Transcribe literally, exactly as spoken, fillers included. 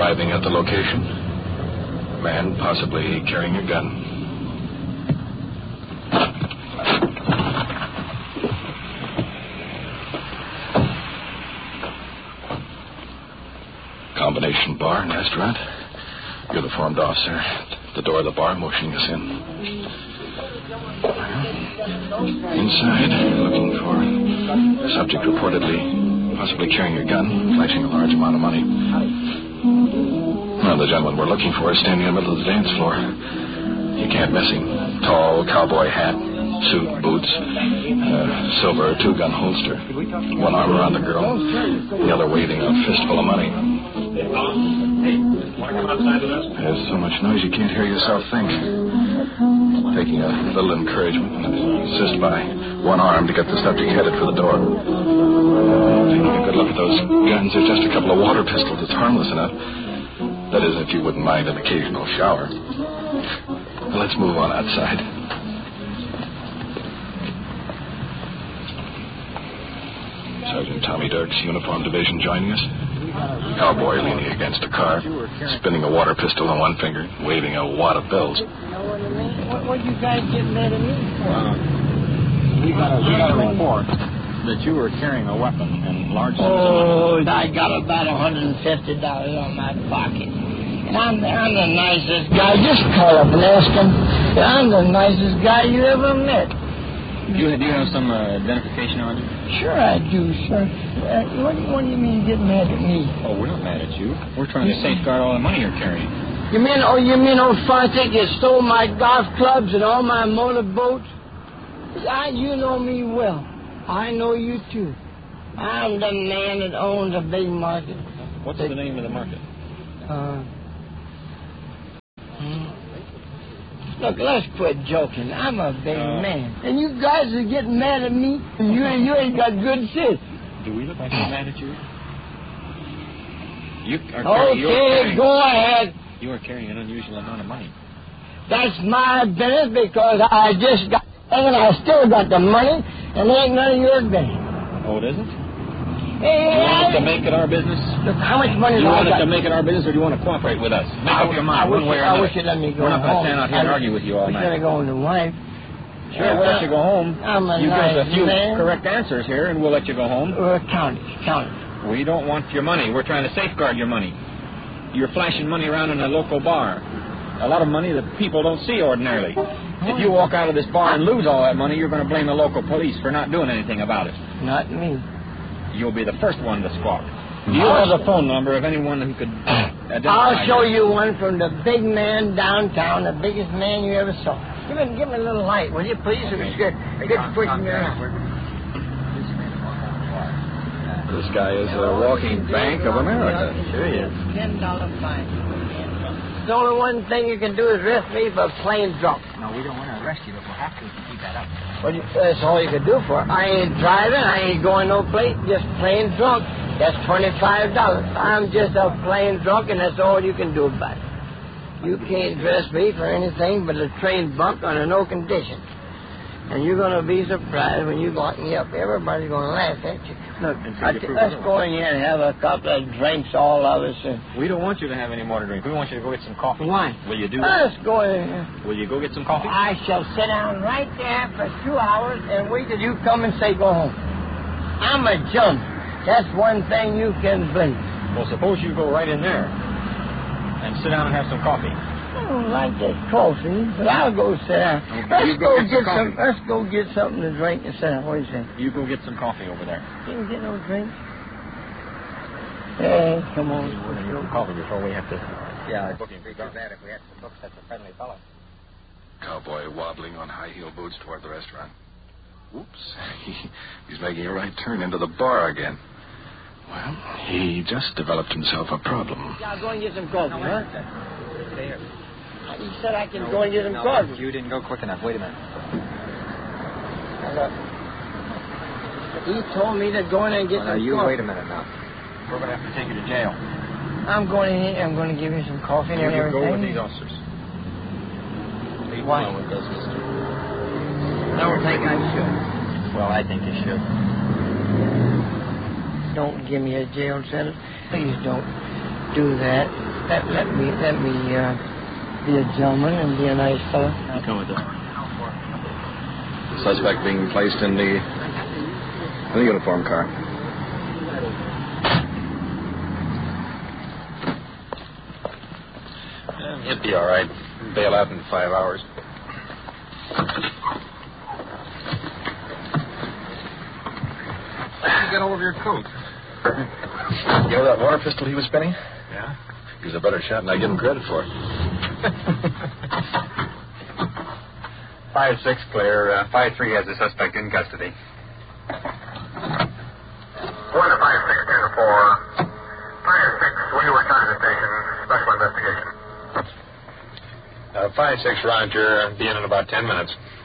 Arriving at the location, man possibly carrying a gun. Combination bar and restaurant. Uniformed officer at the door of the bar motioning us in. Inside, looking for a subject reportedly possibly carrying a gun, flashing a large amount of money. Well, the gentleman we're looking for is standing in the middle of the dance floor. You can't miss him. Tall, cowboy hat, suit, boots, uh, silver two-gun holster. One arm around the girl, the other waving a fistful of money. There's so much noise you can't hear yourself think. Taking a little encouragement, assist by one arm to get the subject headed for the door. Taking a good look at those guns, they're just a couple of water pistols. It's harmless enough. That is, if you wouldn't mind an occasional shower. Well, let's move on outside. Sergeant Tommy Dirks, Uniform Division, joining us. Cowboy leaning against a car, spinning a water pistol on one finger, waving a wad of bills. You know what I mean? What, what you guys getting mad at me for? Uh, we got a, we got a report that you were carrying a weapon in large... Oh, I got about one hundred fifty dollars on my pocket. And I'm, I'm the nicest guy. Just call up and ask him. I'm the nicest guy you ever met. Do you, do you have some uh, identification on you? Sure I do, sir. Uh, what, what do you mean get mad at me? Oh, we're not mad at you. We're trying to safeguard all the money you're carrying. You mean, oh, you mean old Fontic, you stole my golf clubs and all my motorboats? I, you know me well. I know you, too. I'm the man that owns a big market. What's the, the name of the market? Uh... Hmm. Look, let's quit joking. I'm a big uh, man. And you guys are getting mad at me? You, you ain't got good sense. Do we look like we're mad at you? You are okay, carrying, go ahead. You are carrying an unusual amount of money. That's my business because I just got and I still got the money, and it ain't none of your business. Oh, it isn't? Hey, you want us to make it our business? Look, how much money do you do want I us got? to make it our business, or do you want to cooperate with us? Make I, up your mind, I one wish, way or I another. wish you'd let me go We're not going to stand out here I, and argue with you all night. You're going to go on the wife. Sure, we'll let you go home. I'm a you nice give us a few man. correct answers here, and we'll let you go home. Uh, count it, count it. We don't want your money. We're trying to safeguard your money. You're flashing money around in a local bar. A lot of money that people don't see ordinarily. If you walk out of this bar and lose all that money, you're going to blame the local police for not doing anything about it. Not me. You'll be the first one to squawk. Do you have the phone number of anyone who could identify I'll show you? you one from the big man downtown, the biggest man you ever saw. Give me, give me a little light, will you, please? It was good. Good pushing me around. This guy is a walking Bank of America. Sure is. Ten dollar fine. The only one thing you can do is arrest me for plain drunk. No, we don't want to arrest you, but we'll have to keep that up. Well, you, that's all you can do for it. I ain't driving. I ain't going no place. Just plain drunk. That's twenty-five dollars. I'm just a plain drunk, and that's all you can do about it. You can't dress me for anything but a train bunk under no condition. And you're going to be surprised when you lock me up. Everybody's going to laugh at you. Look, I t- let's go in here and have a couple of drinks, all of us. And we don't want you to have any more to drink. We want you to go get some coffee. Why? Will you do that? Let's go in here. Will you go get some coffee? I shall sit down right there for two hours and wait till you come and say go home. I'm a jump. That's one thing you can believe. Well, suppose you go right in there and sit down and have some coffee. I don't like that coffee, but I'll go sit down. Okay, Let's go go, get get some some. Let's go get something to drink and sit down. What do you say? You go get some coffee over there. You can get no drink. Hey, come on. We're going to get some coffee before we have to. Yeah, it's booking pretty bad if we had some books. That's a friendly fellow. Cowboy wobbling on high-heel boots toward the restaurant. Whoops. He, he's making a right turn into the bar again. Well, he just developed himself a problem. Yeah, I'll go and get some coffee, No, huh? Stay here. He said I can no, go and get some no, coffee. You didn't go quick enough. Wait a minute. Look, he told me to go in and get Well, some now, you coffee. wait a minute now. We're going to have to take you to jail. I'm going in here. I'm going to give you some coffee and You everything. go with these officers. Why? With those, mister. I don't think I should. Well, I think you should. Don't give me a jail sentence. Please don't. do that. Let, let me, let me uh, be a gentleman and be a nice fellow. You come with us. The suspect being placed in the, in the uniform car. He'll be all right. Bail out in five hours. How did you get hold of your coat? You know that water pistol he was spinning? Yeah? He was a better shot than I give him credit for. five six clear. Uh, five three has the suspect in custody. One to five six ten to four. Five six, Wheeler County Station. Special investigation. Uh, five six, Roger. Be in in about ten minutes.